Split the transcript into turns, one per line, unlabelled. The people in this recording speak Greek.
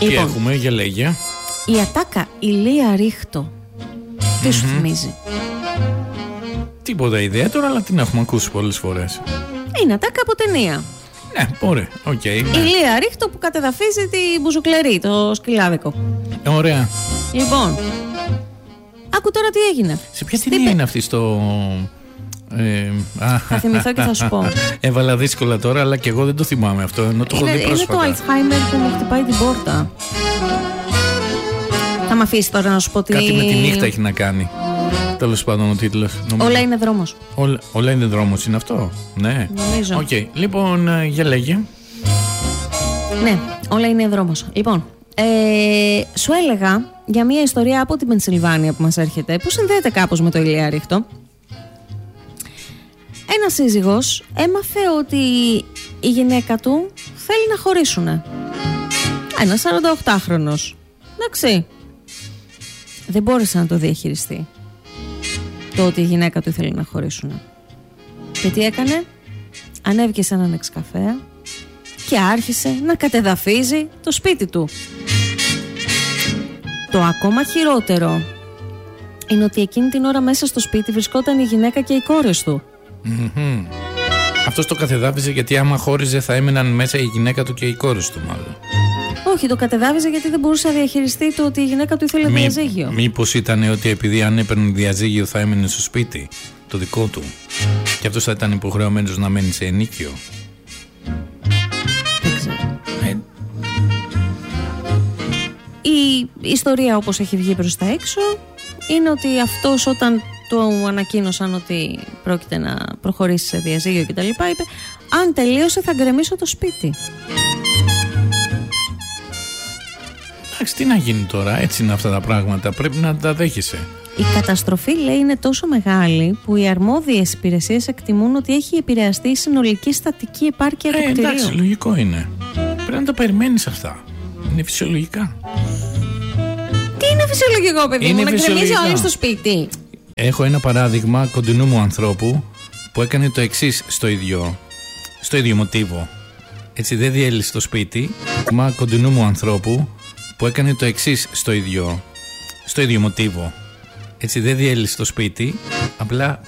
Τι έχουμε, για λέγε.
Η ατάκα Ηλία Ρίχτο. Τι σου θυμίζει?
Τίποτα ιδιαίτερο, αλλά την έχουμε ακούσει πολλές φορές.
Είναι ατάκα από ταινία.
Ναι, ωραία, οκ.
Ηλία Ρίχτο που κατεδαφίζει τη μπουζουκλερή, το σκυλάδικο.
Ωραία.
Λοιπόν, άκου τώρα τι έγινε.
Σε ποια ταινία είναι αυτή στο...
Θα θυμηθώ και θα σου πω.
Έβαλα δύσκολα τώρα, αλλά και εγώ δεν το θυμάμαι αυτό, ενώ το έχω δει πρόσφατα.
Είναι το Alzheimer που μου χτυπάει την πόρτα. Θα μ' αφήσει τώρα να σου πω τι...
Κάτι με τη νύχτα έχει να κάνει. Τέλος πάντων ο τίτλος.
Όλα είναι δρόμος.
Όλα είναι δρόμος, είναι αυτό? Ναι.
Νομίζω.
Οκ. Λοιπόν, για λέγε.
Ναι, όλα είναι δρόμος. Λοιπόν, σου έλεγα για μια ιστορία από την Πενσιλβάνια που μας έρχεται, που συνδέεται κάπως με το Ηλία Ρίχτο. Ένας σύζυγος έμαθε ότι η γυναίκα του θέλει να χωρίσουνε. Ένας 48χρονος. Εντάξει. Δεν μπόρεσε να το διαχειριστεί το ότι η γυναίκα του ήθελε να χωρίσουνε. Και τι έκανε? Ανέβηκε σε έναν εξκαφέα και άρχισε να κατεδαφίζει το σπίτι του. Το ακόμα χειρότερο είναι ότι εκείνη την ώρα μέσα στο σπίτι βρισκόταν η γυναίκα και οι κόρες του.
Αυτός το κατεδάφιζε γιατί άμα χώριζε θα έμεναν μέσα η γυναίκα του και οι κόρες του, μάλλον.
Όχι, το κατεδάφιζε γιατί δεν μπορούσε να διαχειριστεί το ότι η γυναίκα του ήθελε διαζύγιο.
Μήπως ήταν ότι επειδή αν έπαιρνε διαζύγιο θα έμενε στο σπίτι το δικό του και αυτός θα ήταν υποχρεωμένος να μένει σε ενοίκιο?
Δεν ξέρω. Η ιστορία όπως έχει βγει προς τα έξω είναι ότι αυτός όταν του ανακοίνωσαν ότι πρόκειται να προχωρήσει σε διαζύγιο κτλ, είπε αν τελείωσε θα γκρεμίσω το σπίτι.
Εντάξει, τι να γίνει τώρα, έτσι είναι αυτά τα πράγματα, πρέπει να τα δέχεσαι.
Η καταστροφή, λέει, είναι τόσο μεγάλη που οι αρμόδιες υπηρεσίες εκτιμούν ότι έχει επηρεαστεί η συνολική στατική επάρκεια του κτηρίου.
Εντάξει, λογικό είναι. Πρέπει να τα περιμένεις αυτά. Είναι φυσιολογικά.
Τι είναι φυσιολογικό, παιδί μου, να γκρεμίζει όλοι στο σπίτι?
Έχω ένα παράδειγμα κοντινού μου ανθρώπου που έκανε το εξής στο ίδιο μοτίβο. Έτσι, δεν διέλυσε το σπίτι. Κοντινού μου ανθρώπου που έκανε το εξής στο ίδιο μοτίβο. Έτσι, δεν διέλυσε το σπίτι, απλά